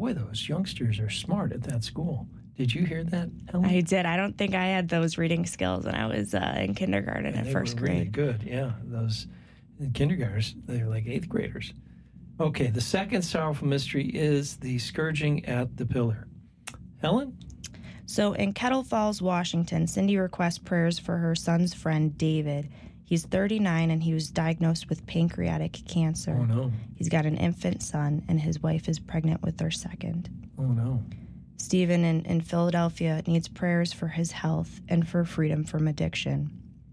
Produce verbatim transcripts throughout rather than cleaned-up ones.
boy, those youngsters are smart at that school. Did you hear that, Helen? I did. I don't think I had those reading skills when I was uh, in kindergarten and at first grade. Really good, yeah. Those kindergartners, they were like eighth graders. Okay, the second sorrowful mystery is the scourging at the pillar. Helen? So in Kettle Falls, Washington, Cindy requests prayers for her son's friend, David. He's thirty-nine, and he was diagnosed with pancreatic cancer. Oh, no. He's got an infant son, and his wife is pregnant with their second. Oh, no. Stephen in, in Philadelphia needs prayers for his health and for freedom from addiction.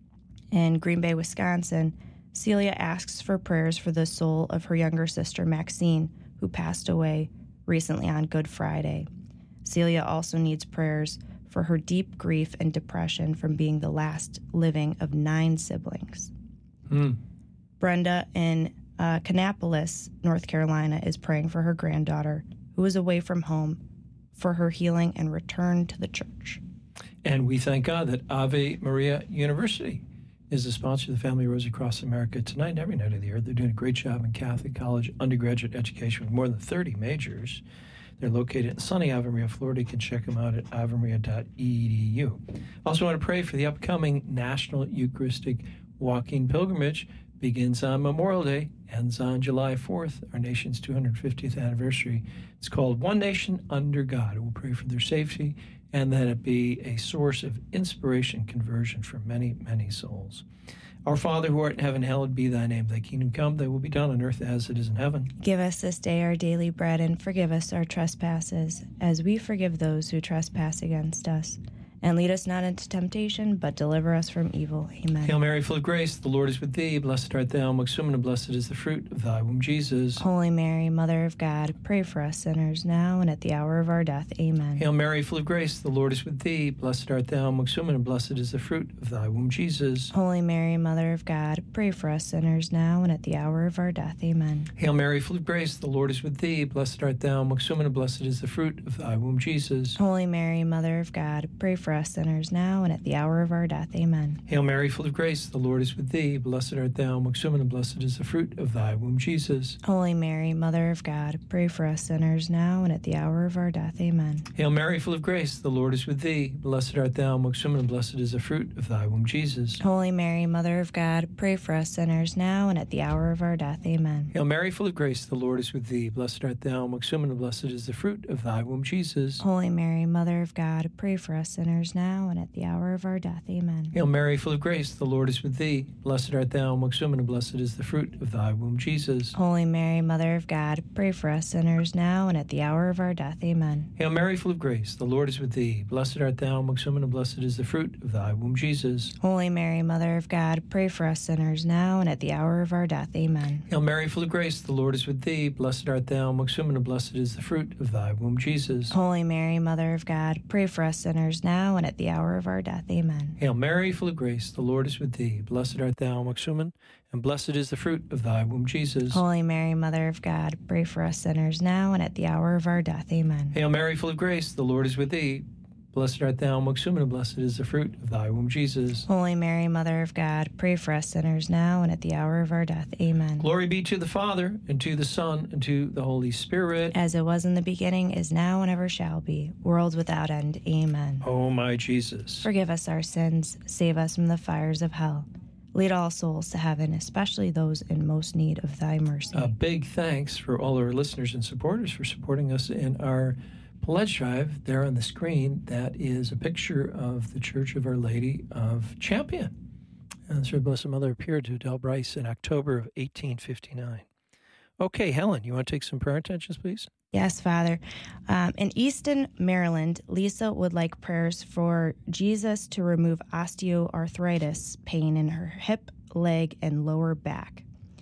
In Green Bay, Wisconsin, Celia asks for prayers for the soul of her younger sister, Maxine, who passed away recently on Good Friday. Celia also needs prayers for her deep grief and depression from being the last living of nine siblings. Hmm. Brenda in uh, Kannapolis, North Carolina, is praying for her granddaughter, who is away from home, for her healing and return to the church. And we thank God that Ave Maria University is the sponsor of the Family Rosary Across America tonight and every night of the year. They're doing a great job in Catholic college undergraduate education with more than thirty majors. They're located in sunny Ave Maria, Florida. You can check them out at ave maria dot e d u. Also want to pray for the upcoming National Eucharistic Walking Pilgrimage. Begins on Memorial Day, ends on July fourth, our nation's two hundred fiftieth anniversary. It's called One Nation Under God. We'll pray for their safety and that it be a source of inspiration, conversion for many, many souls. Our Father, who art in heaven, hallowed be thy name. Thy kingdom come, thy will be done on earth as it is in heaven. Give us this day our daily bread, and forgive us our trespasses, as we forgive those who trespass against us. And lead us not into temptation, but deliver us from evil. Amen. Hail Mary, full of grace, the Lord is with thee. Blessed art thou amongst women, and blessed is the fruit of thy womb, Jesus. Holy Mary, Mother of God, pray for us sinners now and at the hour of our death. Amen. Hail Mary, full of grace, the Lord is with thee. Blessed art thou amongst women, and blessed is the fruit of thy womb, Jesus. Holy Mary, Mother of God, pray for us sinners now and at the hour of our death. Amen. Hail Mary, full of grace, the Lord is with thee. Blessed art thou amongst women, and blessed is the fruit of thy womb, Jesus. Holy Mary, Mother of God, pray for us sinners now and at the hour of our death. Amen. Hail Mary, full of grace, the Lord is with thee. Blessed art thou amongst women, and blessed is the fruit of thy womb, Jesus. Holy Mary, Mother of God, pray for us sinners now and at the hour of our death. Amen. Hail Mary, full of grace, the Lord is with thee. Blessed art thou amongst women, and blessed is the fruit of thy womb, Jesus. Holy Mary, Mother of God, pray for us sinners now and at the hour of our death. Amen. Hail Mary, full of grace, the Lord is with thee. Blessed art thou amongst women, and blessed is the fruit of thy womb, Jesus. Holy Mary, Mother of God, pray for us sinners now and at the hour of our death. Amen. Hail Mary, full of grace, the Lord is with thee. Blessed art thou amongst women, and blessed is the fruit of thy womb, Jesus. Holy Mary, Mother of God, pray for us sinners now and at the hour of our death. Amen. Hail Mary, full of grace, the Lord is with thee. Blessed art thou amongst women, and blessed is the fruit of thy womb, Jesus. Holy Mary, Mother of God, pray for us sinners now and at the hour of our death. Amen. Hail Mary, full of grace, the Lord is with thee. Blessed art thou amongst women, and blessed is the fruit of thy womb, Jesus. Holy Mary, Mother of God, pray for us sinners now and at the hour of our death. Amen. Hail Mary, full of grace, the Lord is with thee. Blessed art thou amongst women, and blessed is the fruit of thy womb, Jesus. Holy Mary, Mother of God, pray for us sinners now and at the hour of our death. Amen. Hail Mary, full of grace, the Lord is with thee. Blessed art thou amongst women, and blessed is the fruit of thy womb, Jesus. Holy Mary, Mother of God, pray for us sinners now and at the hour of our death. Amen. Glory be to the Father, and to the Son, and to the Holy Spirit. As it was in the beginning, is now, and ever shall be, world without end. Amen. O my Jesus. Forgive us our sins, save us from the fires of hell. Lead all souls to heaven, especially those in most need of thy mercy. A big thanks for all our listeners and supporters for supporting us in our pledge drive. There on the screen, that is a picture of the Church of Our Lady of Champion. And Sir Blessed Mother appeared to Del Bryce in October of eighteen fifty-nine. Okay, Helen, you want to take some prayer intentions, please? Yes, Father. Um, in Easton, Maryland, Lisa would like prayers for Jesus to remove osteoarthritis pain in her hip, leg, and lower back.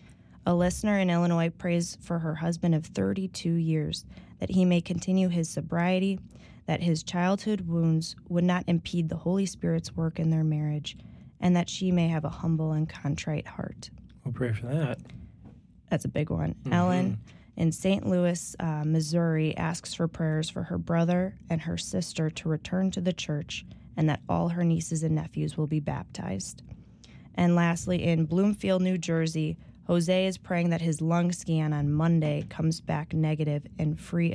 A listener in Illinois prays for her husband of thirty-two years, that he may continue his sobriety, that his childhood wounds would not impede the Holy Spirit's work in their marriage, and that she may have a humble and contrite heart. We'll pray for that. That's a big one. Mm-hmm. Ellen in Saint Louis, uh, Missouri, asks for prayers for her brother and her sister to return to the church, and that all her nieces and nephews will be baptized. And lastly, in Bloomfield, New Jersey, Jose is praying that his lung scan on Monday comes back negative and free